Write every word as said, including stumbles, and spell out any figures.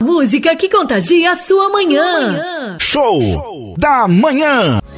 Música que contagia a sua manhã. Show da manhã.